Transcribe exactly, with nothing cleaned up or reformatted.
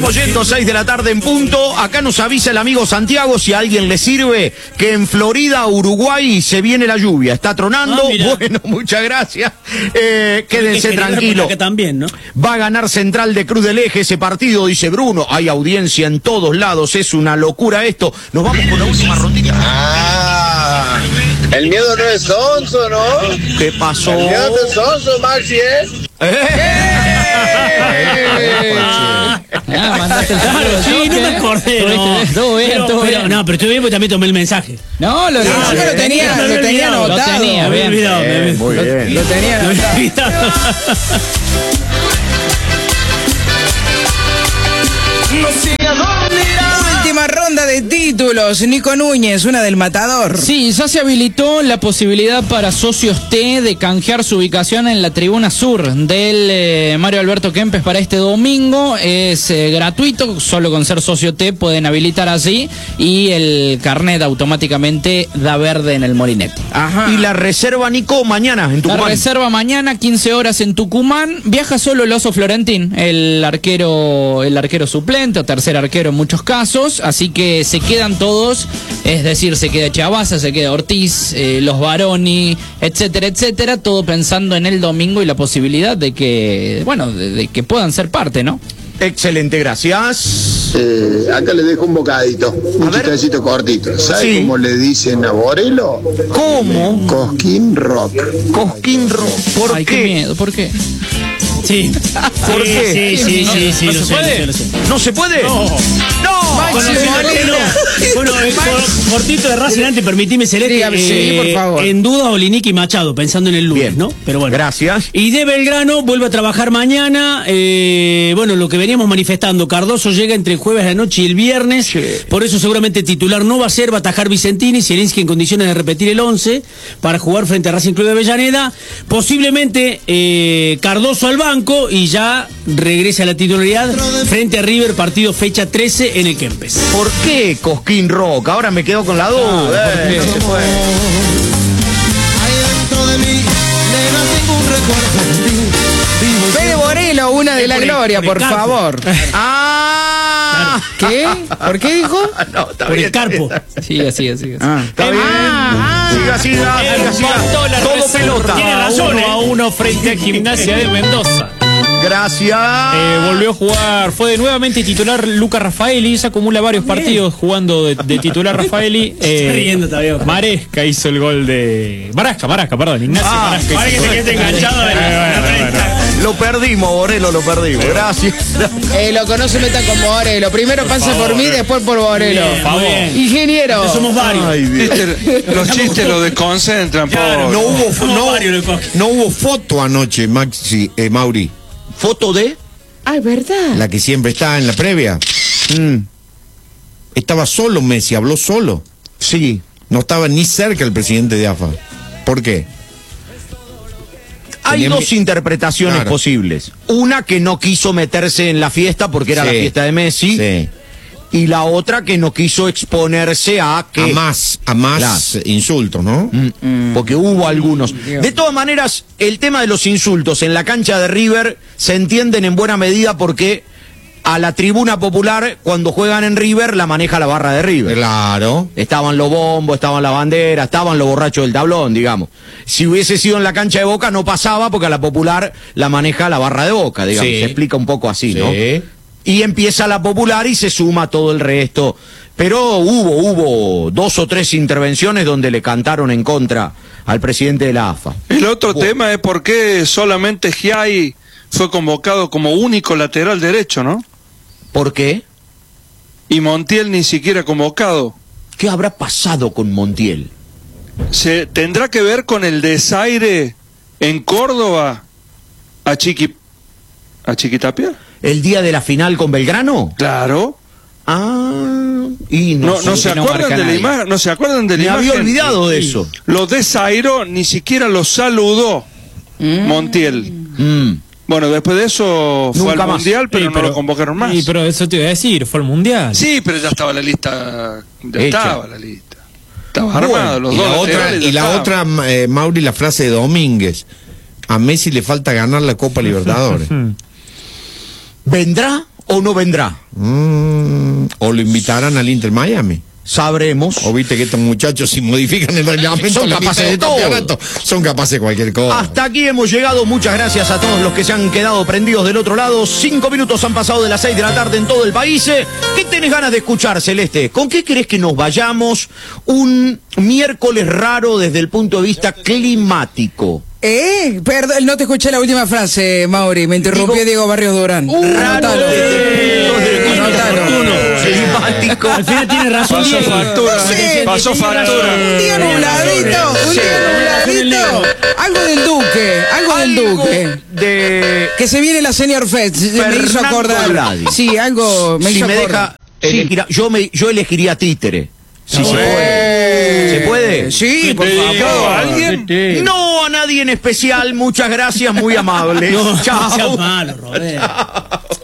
Yendo seis de la tarde en punto, acá nos avisa el amigo Santiago, si a alguien le sirve, que en Florida, Uruguay, se viene la lluvia, está tronando. Ah, bueno, muchas gracias. Eh, quédense tranquilos. También, ¿no? Va a ganar Central de Cruz del Eje ese partido, dice Bruno. Hay audiencia en todos lados, es una locura esto. Nos vamos con la última rondita. Ah, el miedo no es sonso, ¿no? ¿Qué pasó? El miedo no es sonso, Maxi, ¿eh? Ah, mandaste el claro, sí, no me acordé. No, todo bien, pero, todo pero, bien. No, pero estuve bien porque también tomé el mensaje. No, lo, no, no, yo lo tenía, lo, lo tenía anotado. Lo tenía, bien. Me olvidado, bien, me muy bien. Lo, lo tenía anotado. Última ronda de títulos. Nico Núñez, una del Matador. Sí, ya se habilitó la posibilidad para socios T de canjear su ubicación en la tribuna sur del eh, Mario Alberto Kempes para este domingo. Es eh, gratuito, solo con ser socio T pueden habilitar allí y el carnet automáticamente da verde en el molinete. Ajá. Y la reserva, Nico, mañana en Tucumán. La reserva mañana, quince horas en Tucumán. Viaja solo el Oso Florentín, el arquero, el arquero suplente o tercer arquero en muchos casos, así que se quedan todos, es decir, se queda Chavasa, se queda Ortiz, eh, los Baroni, etcétera, etcétera, todo pensando en el domingo y la posibilidad de que, bueno, de, de que puedan ser parte, ¿no? Excelente, gracias. Eh, acá le dejo un bocadito, un chistecito cortito. ¿Sabes Sí. cómo le dicen a Borelo? ¿Cómo? Cosquín Rock. Cosquín Rock. ¿Por Ay, qué? qué miedo, ¿por qué? Sí. ¿Por sí, qué? Sí, sí, No, sí, sí, no lo se sé, puede. lo sé, lo sé. ¿No se puede? No. ¡No! Bueno, Maxi Molina. bueno, eh, cor- cortito de Racing antes, permitime, Celeste. Dígame, sí, por favor. En duda, Olinique y Machado, pensando en el lunes, Bien. ¿no? Pero bueno. Gracias. Y de Belgrano vuelve a trabajar mañana. Eh, bueno, lo que veníamos manifestando, Cardoso llega entre el jueves a la noche y el viernes. Sí. Por eso seguramente titular no va a ser, va a atajar Vicentini, Zielinski en condiciones de repetir el once para jugar frente a Racing Club de Avellaneda. Posiblemente eh, Cardoso al banco y ya regresa a la titularidad frente a River, partido fecha trece en el Kempes. ¿Por qué Cosquín Rock? Ahora me quedo con la duda. ¿por qué? Eh, no se puede. Fede Borelo, una de la Por el- gloria, por el por campo. favor. ¡Ah! ¿Qué? ¿Por qué dijo? No, está Por bien, el carpo. Sí, así, así. así. Ah. Está bien. Ah, Siga, siga, siga, siga. Empató la Todo reserva. pelota. Tiene razón, uno ¿eh? a uno frente a Gimnasia de Mendoza. Gracias. Eh, volvió a jugar, fue nuevamente titular Lucas Raffaeli, se acumula varios partidos jugando de, de titular Raffaeli. Estoy riendo todavía. Maresca hizo el gol de... Marasca, Marasca, perdón, Ignacio Ah, Marasca. Ahora que hizo te el gol. quedaste enganchado de la, Eh, bueno, la bueno, prensa. Lo perdimos, Borelo, lo perdimos. Gracias. Eh, lo conoce meta con Borelo. Primero pasa por mí, después por Borelo. Bien, muy bien. Ingeniero. Somos varios. Ay, Dios. Viste, los chistes lo desconcentran, Claro. pobre. No hubo, Somos no, varios, loco. no hubo foto anoche, Maxi, eh, Mauri. ¿Foto de? Ay, ¿verdad? La que siempre está en la previa. Mm. Estaba solo Messi, habló solo. Sí. No estaba ni cerca el presidente de A F A. ¿Por qué? Hay Tenía dos mi- interpretaciones Claro. posibles. Una que no quiso meterse en la fiesta porque era Sí. la fiesta de Messi. Sí. Y la otra que no quiso exponerse a que... A más, a más insultos, ¿no? Mm, porque hubo algunos. De todas maneras, el tema de los insultos en la cancha de River se entienden en buena medida porque a la tribuna popular, cuando juegan en River, la maneja la barra de River. Claro. Estaban los bombos, estaban la bandera, estaban los borrachos del tablón, digamos. Si hubiese sido en la cancha de Boca no pasaba porque a la popular la maneja la barra de Boca, digamos. Sí. Se explica un poco así, ¿no? Sí. Y empieza la popular y se suma todo el resto. Pero hubo, hubo dos o tres intervenciones donde le cantaron en contra al presidente de la A F A. El otro tema es por qué solamente Giai fue convocado como único lateral derecho, ¿no? ¿Por qué? Y Montiel ni siquiera convocado. ¿Qué habrá pasado con Montiel? ¿Se tendrá que ver con el desaire en Córdoba a Chiqui a Chiquitapia? ¿El día de la final con Belgrano? Claro. Ah, y no, No, no sé, se no acuerdan marca de la nadie. imagen, no se acuerdan de la Me imagen. había olvidado de eso. Lo desairó, ni siquiera lo saludó Montiel. Mm. Bueno, después de eso fue Nunca al más. Mundial, pero Sí, no lo convocaron más. Sí, pero eso te iba a decir, fue el Mundial. Sí, pero ya estaba la lista, ya Hecha. estaba la lista. Estaba Bueno, armado, los Y dos la otra, laterales ya y la estaban. otra eh, Mauri, la frase de Domínguez. A Messi le falta ganar la Copa Libertadores. ¿Vendrá o no vendrá. Mm, o lo invitarán al Inter Miami. Sabremos. O viste que estos muchachos, si modifican el reglamento, Son la capaces mitad de del todo. campeonato, son capaces de cualquier cosa. Hasta aquí hemos llegado. Muchas gracias a todos los que se han quedado prendidos del otro lado. Cinco minutos han pasado de las seis de la tarde en todo el país. ¿Qué tenés ganas de escuchar, Celeste? ¿Con qué querés que nos vayamos un miércoles raro desde el punto de vista climático? Eh, perdón, no te escuché la última frase, Mauri. Me interrumpió Digo, Diego Barrios Durán. Raro Anotalo. desde el punto de vista Anotalo. climático. Al final tiene razón. Pasó Diego. factura, No sé, pasó tiene factura. razón. Un día nubladito, un día nubladito. Algo del Duque, algo del Algo Duque. de... Que se viene la Senior Fest, me hizo Fernando acordar. Vladi. Sí, algo me Si hizo me acordar. deja elegir, yo, me, yo elegiría títere. Si se Eh, puede. ¿Se puede? Sí, por ¿Te digo favor. a alguien? No a nadie en especial. Muchas gracias, muy amable. No, no Chao. seas malo, Roberto.